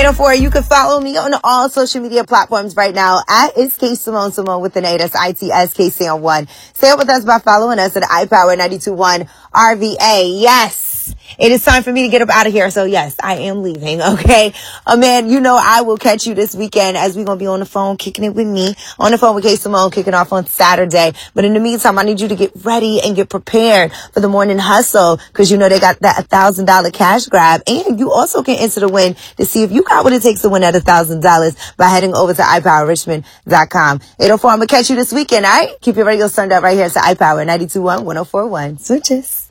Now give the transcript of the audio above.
804. You can follow me on all social media platforms right now at It's K Simone with an A. That's ITSKC1. Stay up with us by following us at iPower 92.1 RVA. Yes. It is time for me to get up out of here. So yes, I am leaving. Okay. Man, you know, I will catch you this weekend as we're going to be on the phone kicking it with me on the phone with K Simone kicking off on Saturday. But in the meantime, I need you to get ready and get prepared for the morning hustle because you know they got that $1,000 cash grab, and you also can enter the win to see if you got what it takes to win that $1,000 by heading over to iPowerRichmond.com. 804. I'm going to catch you this weekend. All right. Keep your radio turned up right here to iPower 92.1 104.1. Switches.